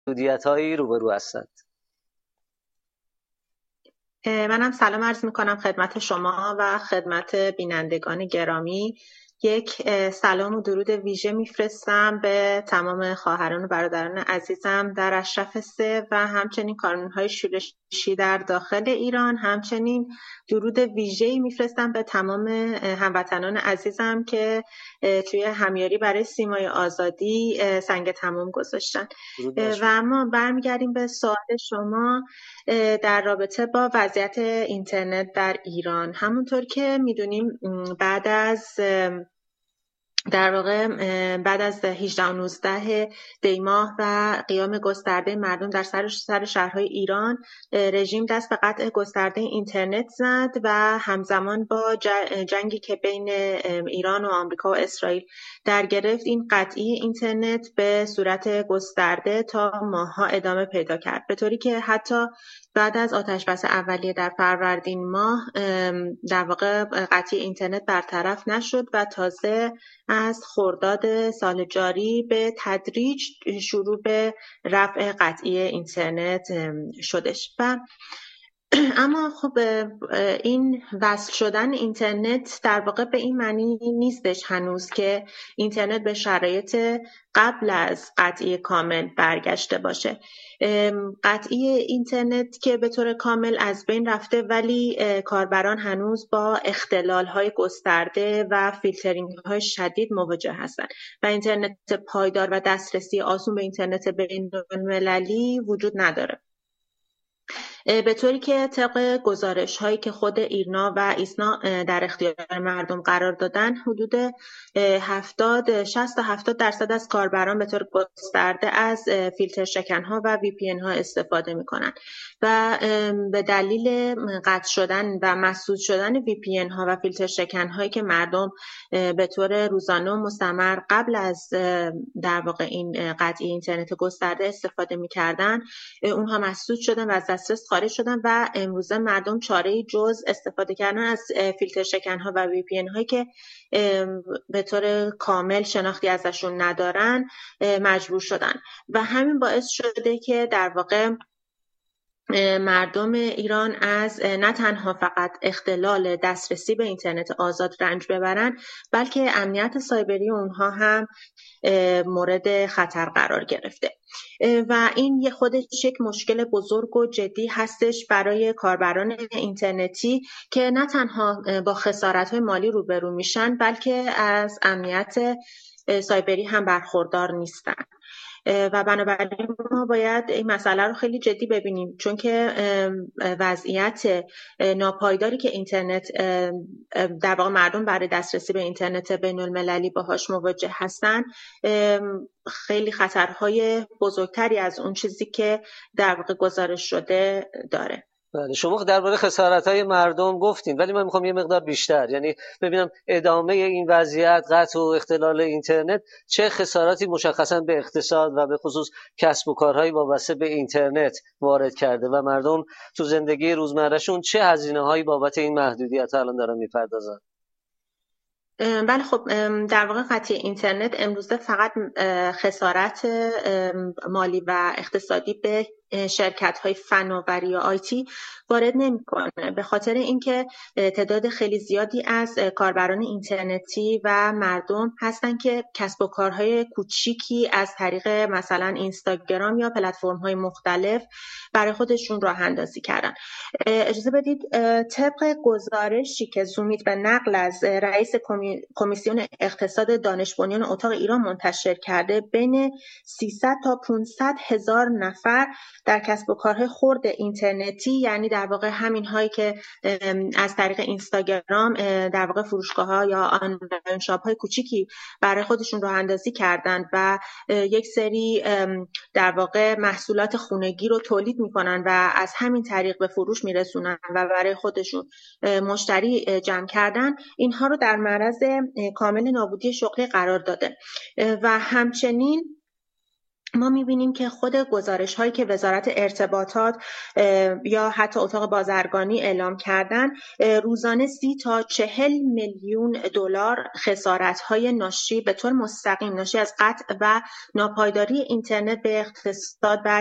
محدودیت‌هایی روبرو هستند؟ منم سلام عرض میکنم خدمت شما و خدمت بینندگان گرامی. یک سلام و درود ویژه میفرستم به تمام خواهران و برادران عزیزم در اشرف 3 و همچنین کارمندهای شورشی در داخل ایران. همچنین درود ویژه‌ای میفرستم به تمام هموطنان عزیزم که توی همیاری برای سیمای آزادی سنگ تمام گذاشتن. و اما برمیگردیم به سوال شما در رابطه با وضعیت اینترنت در ایران. همونطور که میدونیم بعد از 18 و 19 دی‌ماه و قیام گسترده مردم در سر شهرهای ایران، رژیم دست به قطع گسترده اینترنت زد و همزمان با جنگی که بین ایران و آمریکا و اسرائیل در گرفت، این قطعی اینترنت به صورت گسترده تا ماه‌ها ادامه پیدا کرد، به طوری که حتی بعد از آتش‌بس اولیه در فروردین ماه در واقع قطعی اینترنت برطرف نشد و تازه از خرداد سال جاری به تدریج شروع به رفع قطعی اینترنت شدش. و اما خب این وصل شدن اینترنت در واقع به این معنی نیستش هنوز که اینترنت به شرایط قبل از قطعی کامل برگشته باشه. قطعی اینترنت که به طور کامل از بین رفته، ولی کاربران هنوز با اختلال‌های گسترده و فیلترینگ‌های شدید مواجه هستند و اینترنت پایدار و دسترسی آسون به اینترنت بین‌المللی وجود نداره. به طوری که طبق گزارش هایی که خود ایرنا و ایسنا در اختیار مردم قرار دادن، حدود 60 تا 70% از کاربران به طور گسترده از فیلتر شکن ها و وی پی ان ها استفاده می کنند و به دلیل قطع شدن و مسدود شدن وی پی ان ها و فیلتر شکن هایی که مردم به طور روزانه و مستمر قبل از در واقع این قطعی اینترنت گسترده استفاده می کردن، اونها مسدود شدن و از دسترس خارج شدن و امروزه مردم چاره‌ای جز استفاده کردن از فیلتر شکن ها و وی پی ان هایی که به طور کامل شناختی ازشون ندارن مجبور شدن و همین باعث شده که در واقع مردم ایران از نه تنها فقط اختلال دسترسی به اینترنت آزاد رنج ببرن، بلکه امنیت سایبری اونها هم مورد خطر قرار گرفته و این خودش یک مشکل بزرگ و جدی هستش برای کاربران اینترنتی که نه تنها با خسارت‌های مالی روبرو میشن، بلکه از امنیت سایبری هم برخوردار نیستن و بنابراین ما باید این مسئله رو خیلی جدی ببینیم، چون که وضعیت ناپایداری که اینترنت در واقع مردم برای دسترسی به اینترنت بین المللی باهاش مواجه هستن خیلی خطرهای بزرگتری از اون چیزی که در واقع گزارش شده داره. بله، شما درباره خسارت‌های مردم گفتین، ولی من میخوام یه مقدار بیشتر، یعنی ببینم ادامه این وضعیت، قطع و اختلال اینترنت چه خساراتی مشخصا به اقتصاد و به خصوص کسب و کارهای وابسته به اینترنت وارد کرده و مردم تو زندگی روزمرهشون چه هزینه‌هایی بابت این محدودیت الان دارن میپردازن. بله، خب در واقع قطعی اینترنت امروزه فقط خسارت مالی و اقتصادی به شرکت‌های فناوری یا آیتی وارد نمی‌کنه، به خاطر اینکه تعداد خیلی زیادی از کاربران اینترنتی و مردم هستن که کسب و کارهای کوچیکی از طریق مثلا اینستاگرام یا پلتفرم‌های مختلف برای خودشون راه اندازی کردن. اجازه بدید طبق گزارشی که زومیت به نقل از رئیس کمیسیون اقتصاد دانش بنیان اتاق ایران منتشر کرده، بین 300 تا 500 هزار نفر در کسب و کارهای خرد اینترنتی، یعنی در واقع همین هایی که از طریق اینستاگرام در واقع فروشگاه ها یا آنلاین شاپ های کوچیکی برای خودشون راه اندازی کردن و یک سری در واقع محصولات خانگی رو تولید میکنن و از همین طریق به فروش میرسونن و برای خودشون مشتری جمع کردن، اینها رو در معرض کامل نابودی شغلی قرار داده و همچنین ما می‌بینیم که خود گزارش‌هایی که وزارت ارتباطات یا حتی اتاق بازرگانی اعلام کردن، روزانه 30 تا 40 میلیون دلار خسارت‌های ناشی به طور مستقیم ناشی از قطع و ناپایداری اینترنت به اقتصاد و